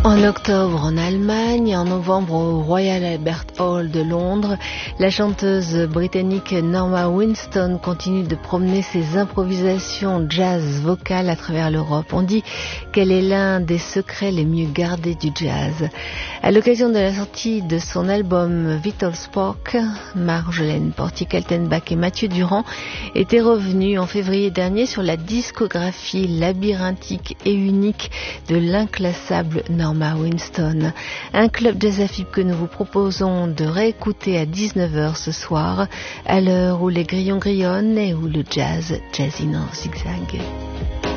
En octobre en Allemagne et en novembre au Royal Albert Hall de Londres, la chanteuse britannique Norma Winstone continue de promener ses improvisations jazz vocales à travers l'Europe. On dit qu'elle est l'un des secrets les mieux gardés du jazz. À l'occasion de la sortie de son album Vital Spark, Marjolaine Portier-Kaltenbach et Mathieu Durand étaient revenus en février dernier sur la discographie labyrinthique et unique de l'inclassable Norma Winstone. Un club jazz AFIP que nous vous proposons de réécouter à 19h ce soir, à l'heure où les grillons grillonnent et où le jazz jazzine en zigzag.